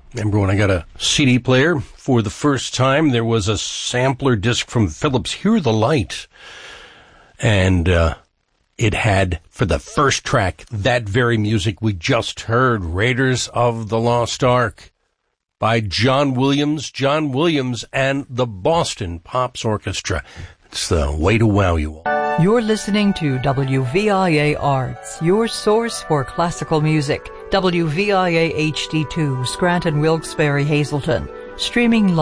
Remember when I got a CD player for the first time, there was a sampler disc from Philips, Hear the Light. And it had, for the first track, that very music we just heard, Raiders of the Lost Ark, by John Williams and the Boston Pops Orchestra. It's the way to wow you all. You're listening to WVIA Arts, your source for classical music. WVIA HD2, Scranton, Wilkes-Barre, Hazleton. Streaming live.